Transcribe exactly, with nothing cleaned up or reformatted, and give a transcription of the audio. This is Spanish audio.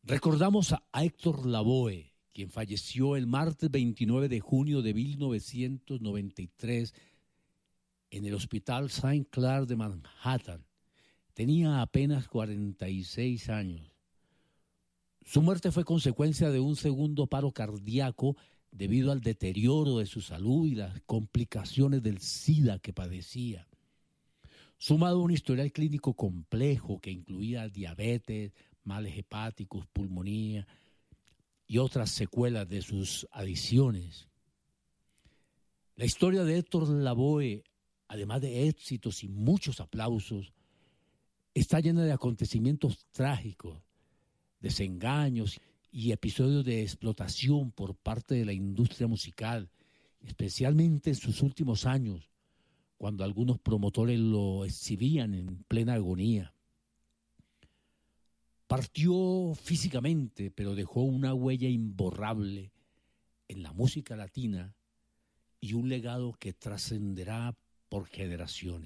Recordamos a Héctor Lavoe, quien falleció el martes veintinueve de junio de mil novecientos noventa y tres en el Hospital Saint Clair de Manhattan. Tenía apenas cuarenta y seis años. Su muerte fue consecuencia de un segundo paro cardíaco debido al deterioro de su salud y las complicaciones del SIDA que padecía. Sumado a un historial clínico complejo que incluía diabetes, males hepáticos, pulmonía y otras secuelas de sus adicciones. La historia de Héctor Lavoe, además de éxitos y muchos aplausos, está llena de acontecimientos trágicos, desengaños y episodios de explotación por parte de la industria musical, especialmente en sus últimos años, cuando algunos promotores lo exhibían en plena agonía. Partió físicamente, pero dejó una huella imborrable en la música latina y un legado que trascenderá por generaciones.